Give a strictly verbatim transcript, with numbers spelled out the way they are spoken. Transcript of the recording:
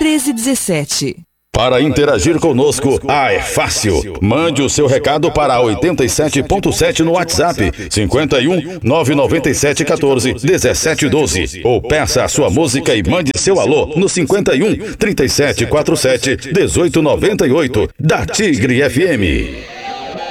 treze dezessete. Para interagir conosco, ah, é fácil. Mande o seu recado para oitenta e sete ponto sete no WhatsApp, cinquenta e um, nove nove sete, quatorze, dezessete, doze. Ou peça a sua música e mande seu alô no cinquenta e um, trinta e sete, quarenta e sete, dezoito, noventa e oito, da Tigre F M.